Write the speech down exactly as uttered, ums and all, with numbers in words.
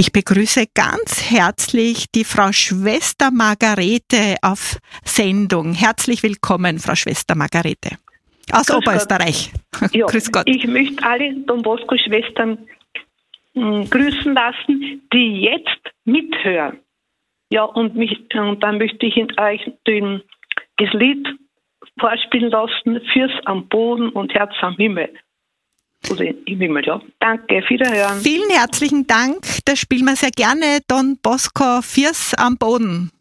Ich begrüße ganz herzlich die Frau Schwester Margarete auf Sendung. Herzlich willkommen, Frau Schwester Margarete aus Grüß Oberösterreich. Ja, Grüß Gott. Ich möchte alle Don Bosco-Schwestern mh, grüßen lassen, die jetzt mithören. Ja, und, mich, und dann möchte ich euch den, das Lied vorspielen lassen, Fürs am Boden und Herz am Himmel. Oder im Himmel, ja. Danke, auf Wiederhören. Vielen herzlichen Dank. Das spielen wir sehr gerne. Don Bosco, Fürs am Boden.